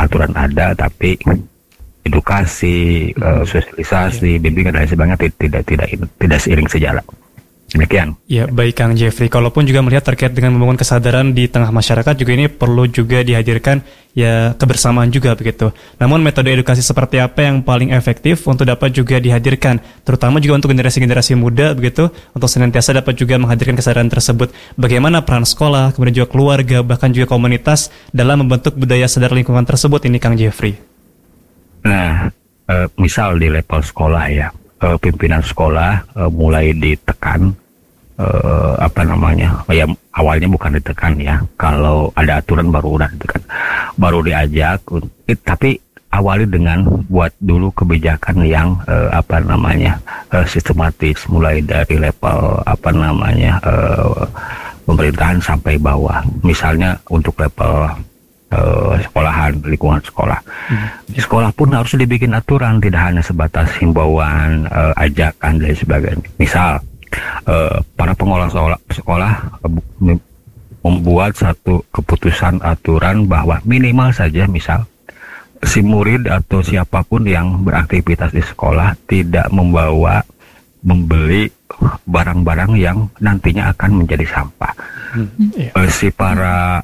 aturan ada, tapi edukasi, sosialisasi, bimbingan dan lain sebagainya tidak seiring sejalan. Demikian. Ya, baik Kang Jeffrey. Kalaupun juga melihat terkait dengan membangun kesadaran di tengah masyarakat juga ini perlu juga dihadirkan ya kebersamaan juga begitu. Namun metode edukasi seperti apa yang paling efektif untuk dapat juga dihadirkan, terutama juga untuk generasi-generasi muda begitu, untuk senantiasa dapat juga menghadirkan kesadaran tersebut. Bagaimana peran sekolah, kemudian juga keluarga, bahkan juga komunitas dalam membentuk budaya sadar lingkungan tersebut ini Kang Jeffrey? Nah, misal di level sekolah ya. Pimpinan sekolah mulai ditekan ya awalnya bukan ditekan ya, kalau ada aturan baru udah ditekan, baru diajak, tapi awali dengan buat dulu kebijakan yang sistematis, mulai dari level pemerintahan sampai bawah. Misalnya untuk level sekolahan, lingkungan sekolah. Di sekolah pun harus dibikin aturan, tidak hanya sebatas himbauan, ajakan dan sebagainya. Misal para pengelola sekolah membuat satu keputusan aturan bahwa minimal saja misal si murid atau siapapun yang beraktivitas di sekolah tidak membeli barang-barang yang nantinya akan menjadi sampah. Si para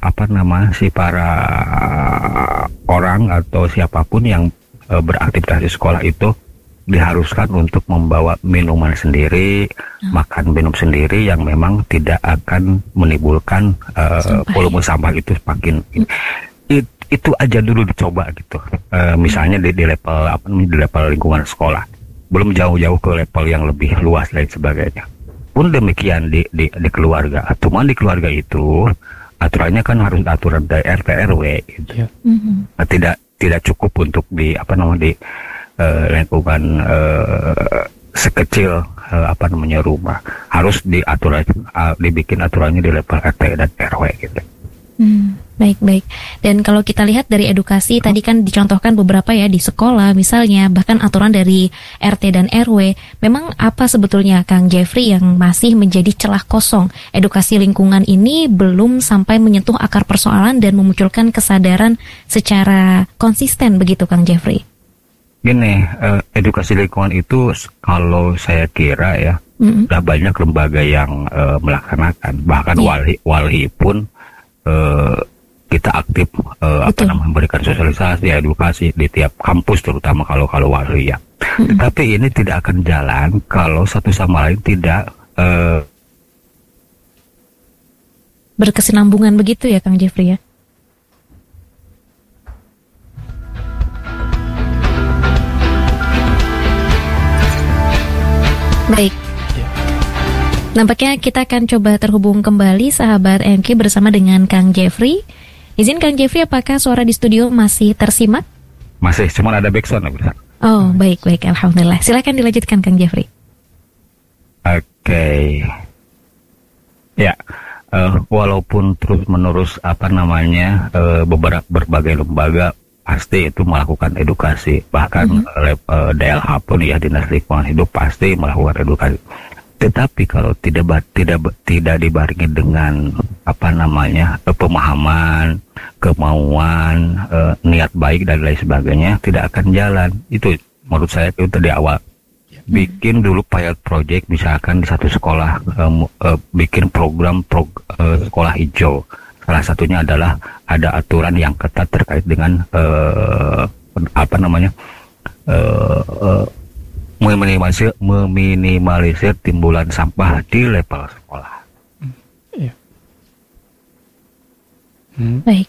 orang atau siapapun yang beraktivitas di sekolah itu diharuskan untuk membawa minuman sendiri, makan minum sendiri yang memang tidak akan menimbulkan volume sampah itu semakin. Itu aja dulu dicoba gitu. Misalnya di level lingkungan sekolah. Belum jauh-jauh ke level yang lebih luas dan sebagainya. Pun demikian di keluarga. Cuma di keluarga itu aturannya kan harus aturan dari RT RW gitu. Tidak cukup untuk di lingkungan sekecil rumah. Harus dibikin aturannya di level RT dan RW gitu. Baik. Dan kalau kita lihat dari edukasi tadi kan dicontohkan beberapa ya di sekolah misalnya, bahkan aturan dari RT dan RW. Memang apa sebetulnya Kang Jeffrey yang masih menjadi celah kosong? Edukasi lingkungan ini belum sampai menyentuh akar persoalan dan memunculkan kesadaran secara konsisten begitu Kang Jeffrey? Gini, edukasi lingkungan itu kalau saya kira ya, udah banyak lembaga yang melaksanakan. Bahkan wali pun kita aktif memberikan sosialisasi, edukasi di tiap kampus, terutama kalau wali ya. Tetapi ini tidak akan jalan kalau satu sama lain tidak berkesinambungan begitu ya Kang Jeffrey ya. Baik. Nampaknya kita akan coba terhubung kembali sahabat MK bersama dengan Kang Jeffrey. Izin Kang Jeffrey, apakah suara di studio masih tersimak? Masih, cuma ada backsound. Oh, baik, alhamdulillah. Silakan dilanjutkan Kang Jeffrey. Oke. Ya, walaupun terus-menerus berbagai lembaga pasti itu melakukan edukasi, bahkan DLH pun ya, Dinas Lingkungan Hidup pasti melakukan edukasi. Tetapi kalau tidak dibarengi dengan pemahaman, kemauan, niat baik dan lain sebagainya, tidak akan jalan. Itu menurut saya itu dari awal. Bikin dulu pilot project, misalkan di satu sekolah bikin program sekolah hijau. Salah satunya adalah ada aturan yang ketat terkait dengan meminimalisir timbulan sampah di level sekolah. Baik.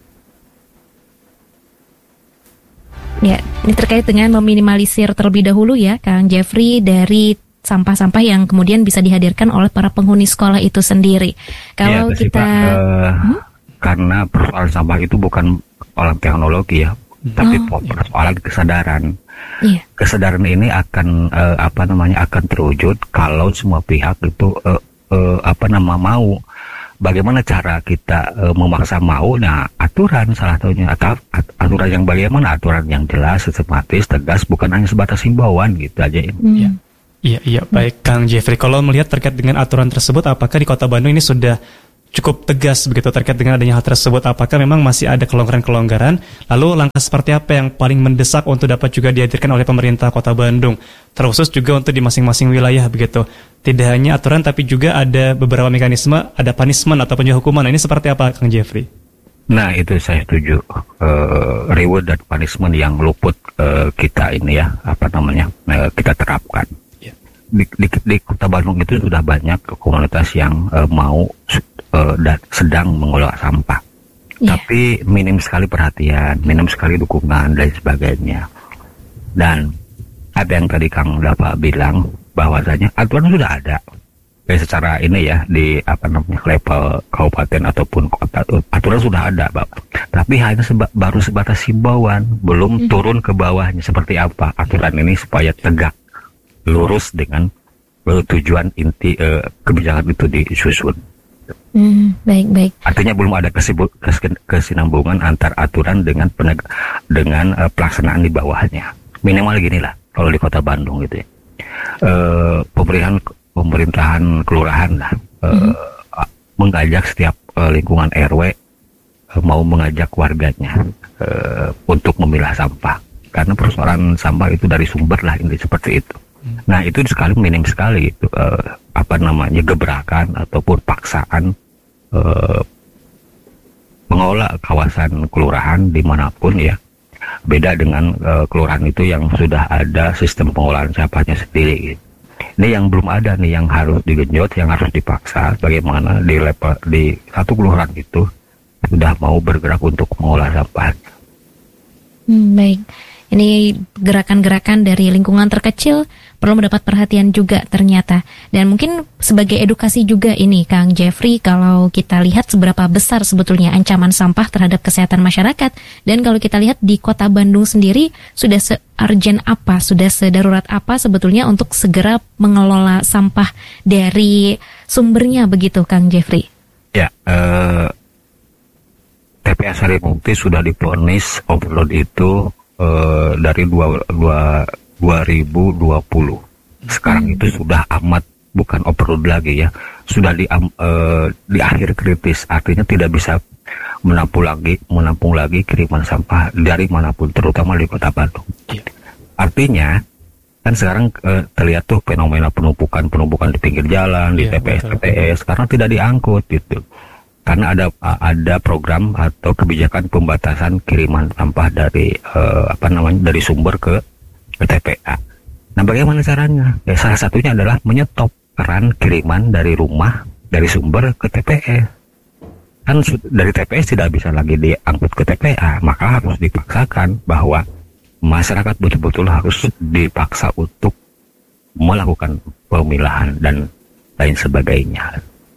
Ya, ini terkait dengan meminimalisir terlebih dahulu ya, Kang Jeffrey, dari sampah-sampah yang kemudian bisa dihadirkan oleh para penghuni sekolah itu sendiri. Kalau karena persoalan sampah itu bukan persoalan teknologi ya, tapi persoalan kesadaran. Kesadaran ini akan akan terwujud kalau semua pihak itu mau. Bagaimana cara kita memaksa mau? Nah, aturan salah satunya. Aturan yang bagaimana? Aturan yang jelas, sistematis, tegas, bukan hanya sebatas himbauan gitu aja. Iya, baik Kang Jeffrey. Kalau melihat terkait dengan aturan tersebut, apakah di Kota Bandung ini sudah cukup tegas begitu terkait dengan adanya hal tersebut. Apakah memang masih ada kelonggaran-kelonggaran? Lalu langkah seperti apa yang paling mendesak untuk dapat juga dihadirkan oleh pemerintah Kota Bandung, terkhusus juga untuk di masing-masing wilayah begitu? Tidak hanya aturan tapi juga ada beberapa mekanisme, ada punishment ataupun juga hukuman. Nah, ini seperti apa Kang Jeffrey? Nah, itu saya setuju. Reward dan punishment yang luput kita ini ya, kita terapkan. Di Kota Bandung itu sudah banyak komunitas yang mau dan sedang mengelola sampah, tapi minim sekali perhatian, minim sekali dukungan dan sebagainya. Dan apa yang tadi Kang Dava bilang bahwasanya aturan sudah ada, secara ini ya di level kabupaten ataupun kota, aturan sudah ada, tapi hanya baru sebatas himbauan, belum turun ke bawahnya seperti apa aturan ini supaya tegak lurus dengan tujuan inti kebijakan itu disusun. Baik. Artinya belum ada kesinambungan antar aturan dengan pelaksanaan di bawahnya. Minimal gini lah kalau di Kota Bandung gitu ya. Pemerintahan kelurahan lah mengajak setiap lingkungan RW mau mengajak warganya untuk memilah sampah, karena persoalan sampah itu dari sumber lah, ini seperti itu. Nah, itu sekali minim sekali itu gebrakan ataupun paksaan pengelola kawasan kelurahan dimanapun ya. Beda dengan kelurahan itu yang sudah ada sistem pengolahan sampahnya sendiri gitu. Ini yang belum ada nih, yang harus digenjot, yang harus dipaksa, bagaimana di satu kelurahan itu sudah mau bergerak untuk mengolah sampah. Baik. Ini gerakan-gerakan dari lingkungan terkecil perlu mendapat perhatian juga ternyata. Dan mungkin sebagai edukasi juga ini Kang Jeffrey, kalau kita lihat seberapa besar sebetulnya ancaman sampah terhadap kesehatan masyarakat. Dan kalau kita lihat di Kota Bandung sendiri, sudah se-urgent apa, sudah sedarurat apa sebetulnya untuk segera mengelola sampah dari sumbernya begitu Kang Jeffrey? Ya, TPA Sarimukti sudah divonis overload itu dari 2020. Sekarang itu sudah amat bukan overload lagi ya, sudah di akhir kritis, artinya tidak bisa menampung lagi kiriman sampah dari manapun, terutama di Kota Bandung. Artinya kan sekarang terlihat tuh fenomena penumpukan di pinggir jalan, di TPS karena tidak diangkut gitu. Karena ada program atau kebijakan pembatasan kiriman sampah dari dari sumber ke TPA. Nah, bagaimana caranya? Ya, salah satunya adalah menyetop keran kiriman dari rumah, dari sumber ke TPS. Kan dari TPS tidak bisa lagi diangkut ke TPA, maka harus dipaksakan bahwa masyarakat betul-betul harus dipaksa untuk melakukan pemilahan dan lain sebagainya.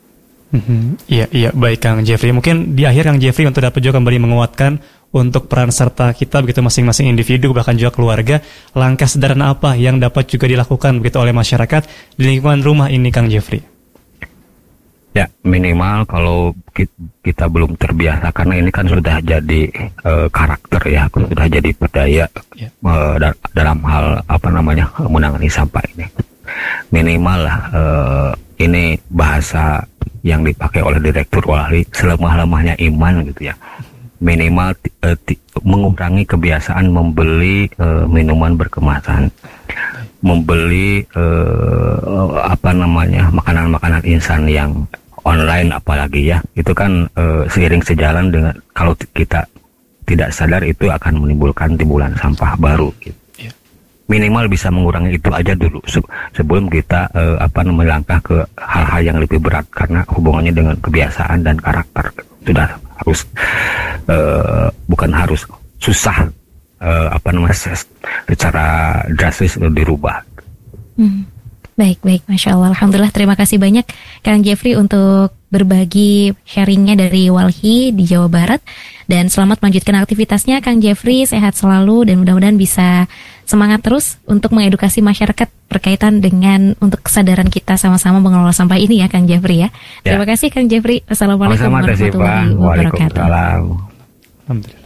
Iya, baik Kang Jeffrey. Mungkin di akhir Kang Jeffrey untuk dapat juga kembali menguatkan untuk peran serta kita begitu masing-masing individu bahkan juga keluarga, langkah sederhana apa yang dapat juga dilakukan begitu oleh masyarakat di lingkungan rumah ini Kang Jeffrey? Ya, minimal kalau kita belum terbiasa, karena ini kan sudah jadi karakter ya, sudah jadi budaya dalam hal menangani sampah ini. Minimal lah ini bahasa yang dipakai oleh Direktur Wali, selemah-lemahnya iman gitu ya. Minimal mengurangi kebiasaan membeli minuman berkemasan, membeli makanan-makanan instan yang online apalagi ya. Itu kan seiring sejalan dengan, kalau kita tidak sadar itu akan menimbulkan timbulan sampah baru gitu. Minimal bisa mengurangi itu aja dulu sebelum kita melangkah ke hal-hal yang lebih berat, karena hubungannya dengan kebiasaan dan karakter. Sudah harus susah secara drastis dirubah. Baik, Masya Allah. Alhamdulillah, terima kasih banyak Kang Jeffrey untuk berbagi sharingnya dari Walhi di Jawa Barat. Dan selamat melanjutkan aktivitasnya Kang Jeffrey, sehat selalu dan mudah-mudahan bisa semangat terus untuk mengedukasi masyarakat berkaitan dengan untuk kesadaran kita sama-sama mengelola sampah ini ya Kang Jeffrey ya. Terima kasih Kang Jeffrey. Assalamualaikum warahmatullahi wabarakatuh. Alhamdulillah.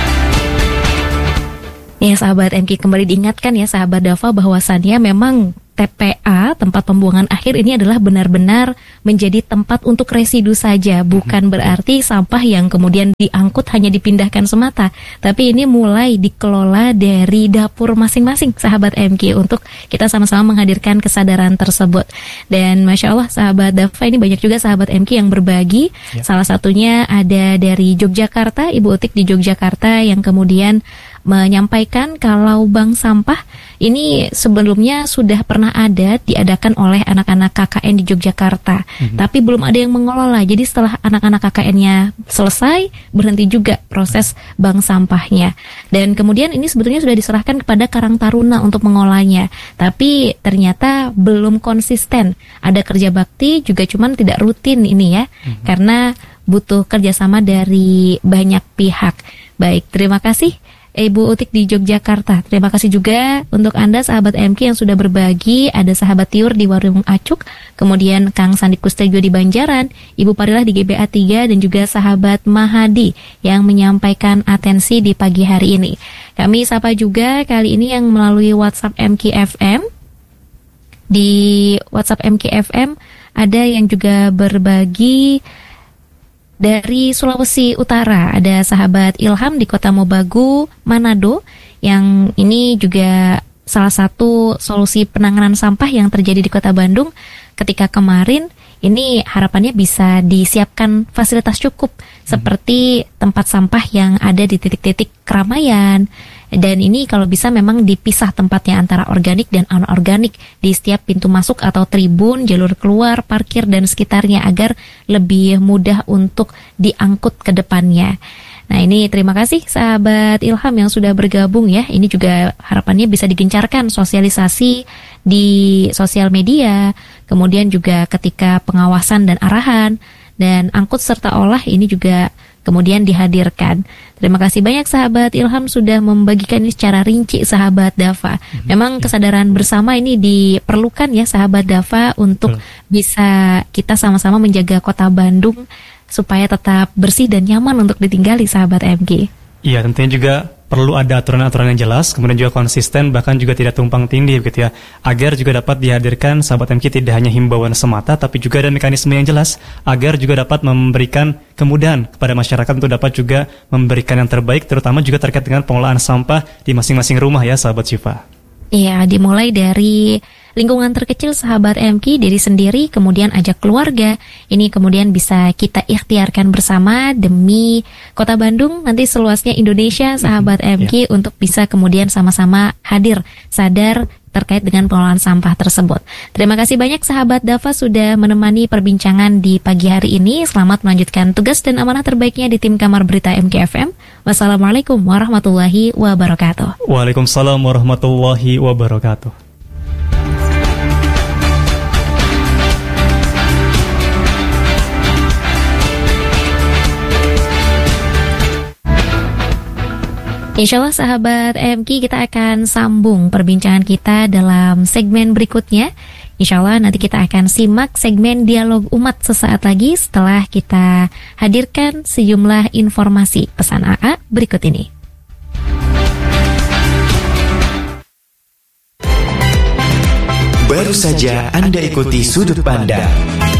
Ya sahabat MK, kembali diingatkan ya sahabat Dava bahwasannya memang TPA, tempat pembuangan akhir ini adalah benar-benar menjadi tempat untuk residu saja, bukan berarti sampah yang kemudian diangkut hanya dipindahkan semata, tapi ini mulai dikelola dari dapur masing-masing sahabat MK untuk kita sama-sama menghadirkan kesadaran tersebut. Dan Masya Allah sahabat Dafa, ini banyak juga sahabat MK yang berbagi, salah satunya ada dari Yogyakarta, Ibu Utik di Yogyakarta yang kemudian menyampaikan kalau bank sampah ini sebelumnya sudah pernah diadakan oleh anak-anak KKN di Yogyakarta, tapi belum ada yang mengelola. Jadi setelah anak-anak KKN-nya selesai, berhenti juga proses bank sampahnya. Dan kemudian ini sebetulnya sudah diserahkan kepada Karang Taruna untuk mengolahnya, tapi ternyata belum konsisten. Ada kerja bakti juga, cuman tidak rutin ini ya, karena butuh kerjasama dari banyak pihak. Baik, terima kasih Ibu Utik di Yogyakarta. Terima kasih juga untuk Anda sahabat MK yang sudah berbagi. Ada sahabat Tiur di Warung Acuk, kemudian Kang Sandi Kustejo di Banjaran, Ibu Parilah di GBA 3, dan juga sahabat Mahadi yang menyampaikan atensi di pagi hari ini. Kami sapa juga kali ini yang melalui WhatsApp MKFM. Di WhatsApp MKFM ada yang juga berbagi dari Sulawesi Utara. Ada sahabat Ilham di Kota Mobagu, Manado, yang ini juga salah satu solusi penanganan sampah yang terjadi di Kota Bandung ketika kemarin. Ini harapannya bisa disiapkan fasilitas cukup seperti tempat sampah yang ada di titik-titik keramaian. Dan ini kalau bisa memang dipisah tempatnya antara organik dan anorganik di setiap pintu masuk atau tribun, jalur keluar, parkir dan sekitarnya agar lebih mudah untuk diangkut ke depannya. Nah ini terima kasih sahabat Ilham yang sudah bergabung ya. Ini juga harapannya bisa digencarkan sosialisasi di sosial media, kemudian juga ketika pengawasan dan arahan, dan angkut serta olah ini juga kemudian dihadirkan. Terima kasih banyak sahabat Ilham sudah membagikan ini secara rinci sahabat Dafa. Memang kesadaran bersama ini diperlukan ya sahabat Dafa untuk bisa kita sama-sama menjaga kota Bandung supaya tetap bersih dan nyaman untuk ditinggali sahabat MG. Iya, tentunya juga perlu ada aturan-aturan yang jelas, kemudian juga konsisten, bahkan juga tidak tumpang tindih begitu ya, agar juga dapat dihadirkan sahabat MK tidak hanya himbauan semata, tapi juga ada mekanisme yang jelas, agar juga dapat memberikan kemudahan kepada masyarakat untuk dapat juga memberikan yang terbaik, terutama juga terkait dengan pengelolaan sampah di masing-masing rumah ya sahabat Syifa. Iya, dimulai dari lingkungan terkecil sahabat MK, diri sendiri, kemudian ajak keluarga. Ini kemudian bisa kita ikhtiarkan bersama demi kota Bandung, nanti seluasnya Indonesia sahabat MK, untuk bisa kemudian sama-sama hadir, sadar terkait dengan pengelolaan sampah tersebut. Terima kasih banyak sahabat Dafa sudah menemani perbincangan di pagi hari ini. Selamat melanjutkan tugas dan amanah terbaiknya di tim Kamar Berita MKFM. Wassalamualaikum warahmatullahi wabarakatuh. Waalaikumsalam warahmatullahi wabarakatuh. Insya Allah sahabat MK, kita akan sambung perbincangan kita dalam segmen berikutnya. Insya Allah nanti kita akan simak segmen Dialog Umat sesaat lagi setelah kita hadirkan sejumlah informasi pesan AA berikut ini. Baru saja Anda ikuti Sudut Pandang.